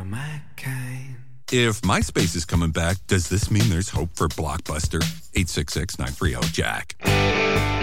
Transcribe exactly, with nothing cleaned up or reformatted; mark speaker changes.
Speaker 1: my kind.
Speaker 2: If MySpace is coming back, does this mean there's hope for Blockbuster? eight six six, nine three zero, Jack.